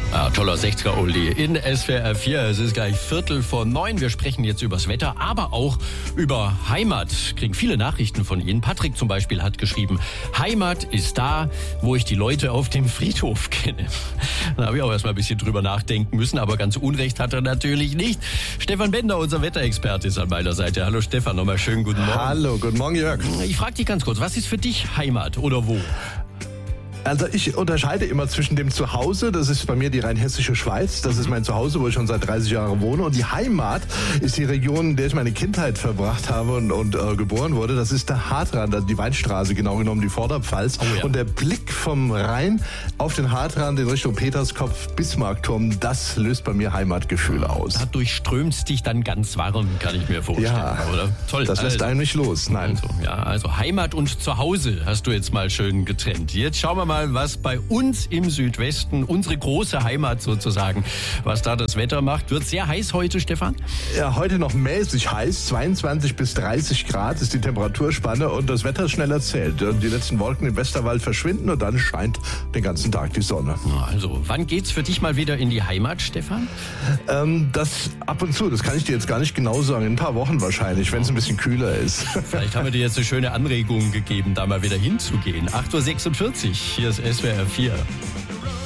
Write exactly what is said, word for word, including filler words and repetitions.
Ah, toller sechziger-Oldie in S W R vier. Es ist gleich Viertel vor neun. Wir sprechen jetzt übers Wetter, aber auch über Heimat. Kriegen viele Nachrichten von Ihnen. Patrick zum Beispiel hat geschrieben, Heimat ist da, wo ich die Leute auf dem Friedhof kenne. Da habe ich auch erstmal ein bisschen drüber nachdenken müssen, aber ganz Unrecht hat er natürlich nicht. Stefan Bender, unser Wetterexperte, ist an meiner Seite. Hallo Stefan, nochmal schönen guten Morgen. Hallo, guten Morgen Jörg. Ich frage dich ganz kurz, was ist für dich Heimat oder wo? Also ich unterscheide immer zwischen dem Zuhause, das ist bei mir die rheinhessische Schweiz, das ist mein Zuhause, wo ich schon seit dreißig Jahren wohne, und die Heimat ist die Region, in der ich meine Kindheit verbracht habe und, und äh, geboren wurde. Das ist der Hartrand, also die Weinstraße, genau genommen die Vorderpfalz. Oh ja. Und der Blick vom Rhein auf den Hartrand in Richtung Peterskopf, Bismarckturm, das löst bei mir Heimatgefühle aus. Da durchströmt dich dann ganz warm, kann ich mir vorstellen, Ja, oder? Toll. Das lässt also, einen nicht los, nein. Also, ja, also Heimat und Zuhause hast du jetzt mal schön getrennt. Jetzt schauen wir mal, was bei uns im Südwesten, unsere große Heimat sozusagen, was da das Wetter macht. Wird sehr heiß heute, Stefan? Ja, heute noch mäßig heiß, zweiundzwanzig bis dreißig Grad ist die Temperaturspanne und das Wetter schnell erzählt. Die letzten Wolken im Westerwald verschwinden und dann scheint den ganzen Tag die Sonne. Also, wann geht's für dich mal wieder in die Heimat, Stefan? Ähm, das ab und zu, das kann ich dir jetzt gar nicht genau sagen. In ein paar Wochen wahrscheinlich, wenn es ein bisschen kühler ist. Vielleicht haben wir dir jetzt eine schöne Anregung gegeben, da mal wieder hinzugehen. acht Uhr sechsundvierzig, hier ist S W R vier.